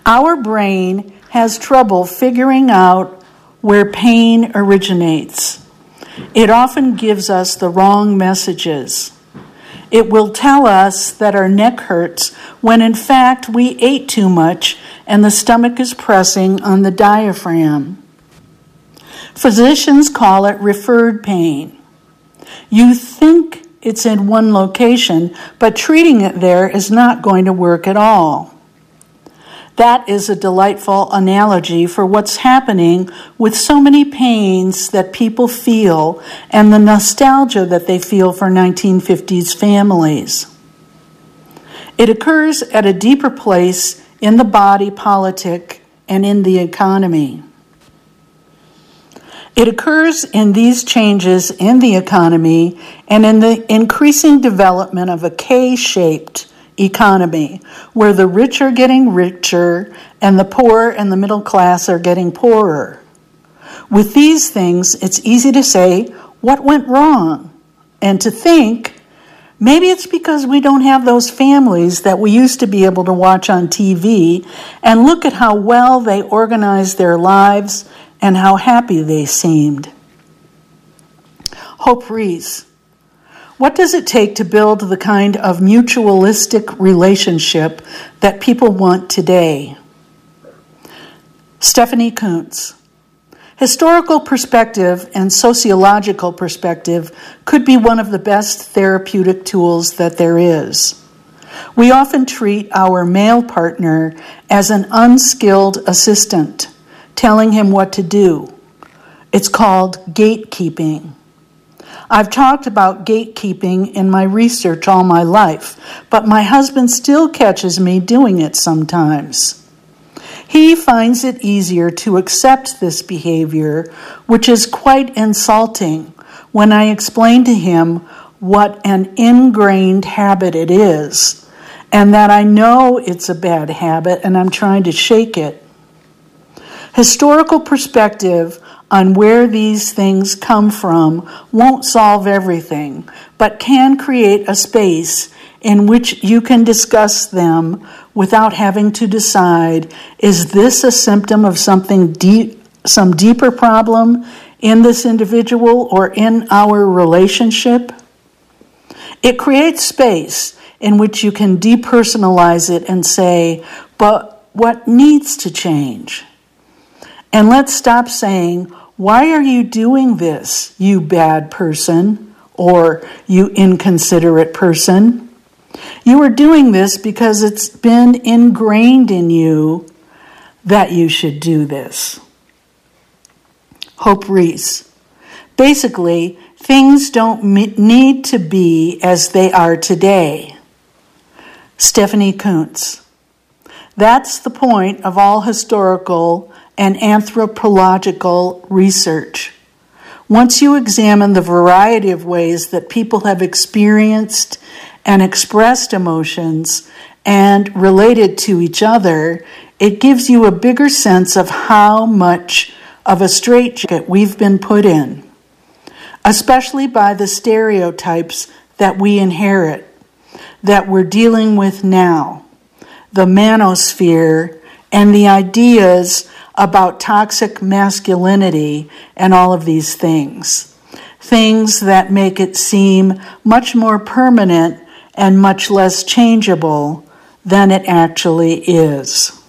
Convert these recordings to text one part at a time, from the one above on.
Our brain has trouble figuring out where pain originates. It often gives us the wrong messages. It will tell us that our neck hurts when in fact we ate too much and the stomach is pressing on the diaphragm. Physicians call it referred pain. You think it's in one location, but treating it there is not going to work at all. That is a delightful analogy for what's happening with so many pains that people feel and the nostalgia that they feel for 1950s families. It occurs at a deeper place in the body politic and in the economy. It occurs in these changes in the economy and in the increasing development of a K-shaped economy, where the rich are getting richer and the poor and the middle class are getting poorer. With these things, it's easy to say, what went wrong? And to think, maybe it's because we don't have those families that we used to be able to watch on TV and look at how well they organized their lives and how happy they seemed. Hope Rees. What does it take to build the kind of mutualistic relationship that people want today? Stephanie Coontz. Historical perspective and sociological perspective could be one of the best therapeutic tools that there is. We often treat our male partner as an unskilled assistant, telling him what to do. It's called gatekeeping. I've talked about gatekeeping in my research all my life, but my husband still catches me doing it sometimes. He finds it easier to accept this behavior, which is quite insulting, when I explain to him what an ingrained habit it is, and that I know it's a bad habit and I'm trying to shake it. Historical perspective on where these things come from won't solve everything, but can create a space in which you can discuss them without having to decide, is this a symptom of something deep, some deeper problem in this individual or in our relationship? It creates space in which you can depersonalize it and say, but what needs to change? And let's stop saying, why are you doing this, you bad person, or you inconsiderate person? You are doing this because it's been ingrained in you that you should do this. Hope Rees. Basically, things don't need to be as they are today. Stephanie Coontz. That's the point of all historical and anthropological research. Once you examine the variety of ways that people have experienced and expressed emotions and related to each other, it gives you a bigger sense of how much of a straitjacket we've been put in, especially by the stereotypes that we inherit, that we're dealing with now, the manosphere and the ideas about toxic masculinity and all of these things. Things that make it seem much more permanent and much less changeable than it actually is.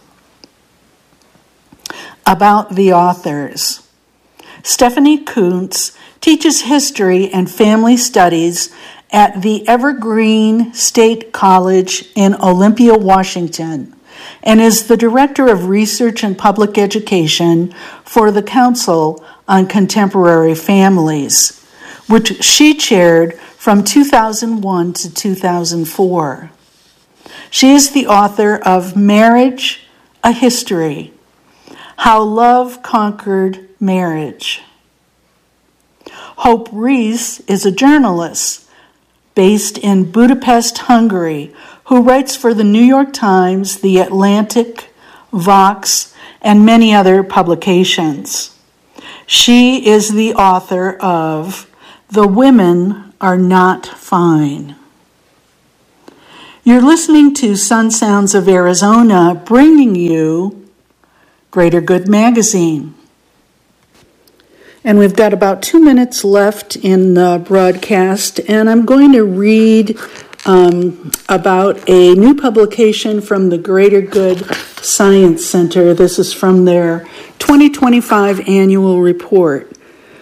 About the authors. Stephanie Coontz teaches history and family studies at the Evergreen State College in Olympia, Washington, and is the Director of Research and Public Education for the Council on Contemporary Families, which she chaired from 2001 to 2004. She is the author of Marriage, A History, How Love Conquered Marriage. Hope Rees is a journalist based in Budapest, Hungary, who writes for the New York Times, The Atlantic, Vox, and many other publications. She is the author of The Women Are Not Fine. You're listening to Sun Sounds of Arizona, bringing you Greater Good Magazine. And we've got about 2 minutes left in the broadcast, and I'm going to read about a new publication from the Greater Good Science Center. This is from their 2025 annual report.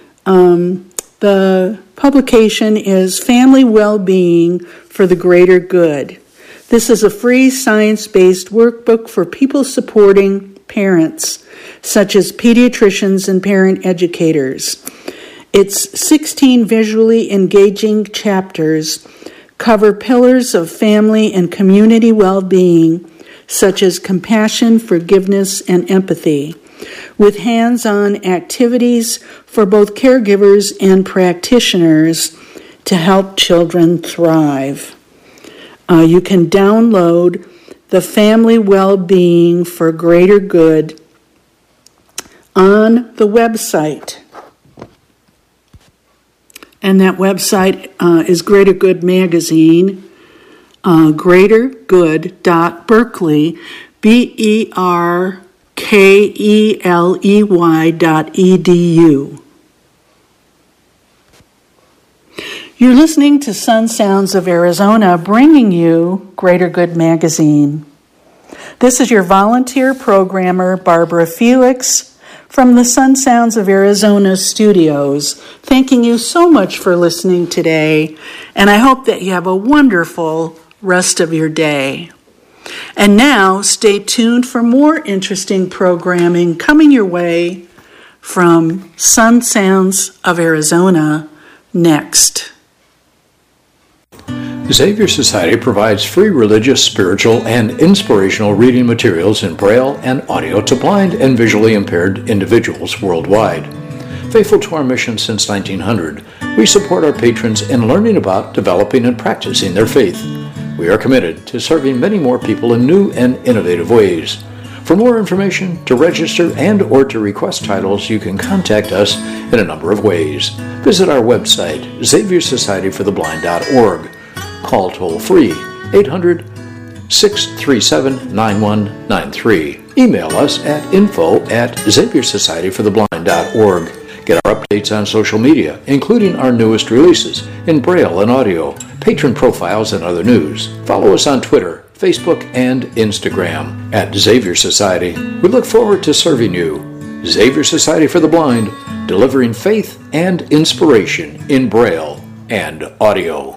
The publication is Family Well-Being for the Greater Good. This is a free science-based workbook for people supporting parents, such as pediatricians and parent educators. Its 16 visually engaging chapters cover pillars of family and community well-being, such as compassion, forgiveness, and empathy, with hands-on activities for both caregivers and practitioners to help children thrive. You can download the Family Well-Being for Greater Good on the website. And that website is Greater Good Magazine, greatergood.berkeley, berkeley.edu. You're listening to Sun Sounds of Arizona, bringing you Greater Good Magazine. This is your volunteer programmer, Barbara Felix, from the Sun Sounds of Arizona studios, thanking you so much for listening today, and I hope that you have a wonderful rest of your day. And now, stay tuned for more interesting programming coming your way from Sun Sounds of Arizona next. Xavier Society provides free religious, spiritual, and inspirational reading materials in Braille and audio to blind and visually impaired individuals worldwide. Faithful to our mission since 1900, we support our patrons in learning about, developing, and practicing their faith. We are committed to serving many more people in new and innovative ways. For more information, to register and or to request titles, you can contact us in a number of ways. Visit our website, xaviersocietyfortheblind.org. Call toll-free 800-637-9193. Email us at info@xaviersocietyfortheblind.org. Get our updates on social media, including our newest releases in Braille and audio, patron profiles, and other news. Follow us on Twitter, Facebook, and Instagram at Xavier Society. We look forward to serving you. Xavier Society for the Blind, delivering faith and inspiration in Braille and audio.